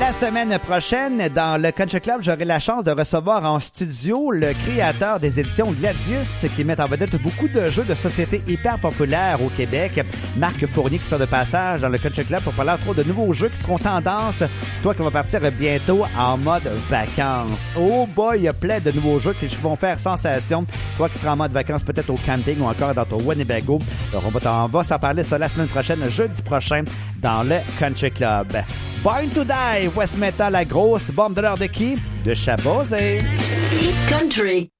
La semaine prochaine, dans le Country Club, j'aurai la chance de recevoir en studio le créateur des éditions Gladius qui met en vedette beaucoup de jeux de société hyper populaires au Québec. Marc Fournier qui sort de passage dans le Country Club pour parler trop de nouveaux jeux qui seront tendance. Toi qui vas partir bientôt en mode vacances. Oh boy, il y a plein de nouveaux jeux qui vont faire sensation. Toi qui seras en mode vacances peut-être au camping ou encore dans ton Winnebago. Alors on va s'en parler ça la semaine prochaine, jeudi prochain, dans le Country Club. Born to Die, voici maintenant la grosse bombe de l'heure de qui? De Chabosé. Hit Country.